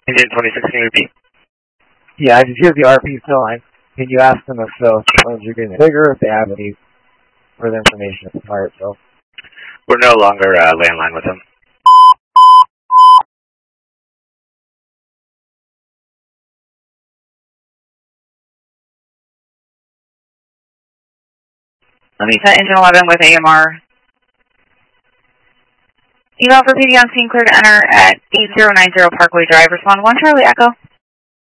Engine 26, can you repeat? Yeah, I just hear the RP still line. Can you ask them if the phones are getting bigger, if they have any further information of the fire itself? We're no longer landline with them. Lisa, Engine 11 with AMR. Email for PD on scene, clear to enter at 8090 Parkway Drive. Respond 1 Charlie Echo.